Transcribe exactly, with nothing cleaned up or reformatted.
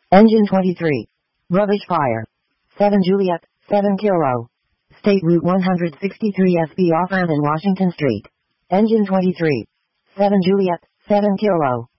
Engine twenty-three. Rubbish fire. seven Juliet, seven Kilo. State Route one sixty-three S B off Ann and Washington Street. Engine twenty-three. seven Juliet, seven Kilo.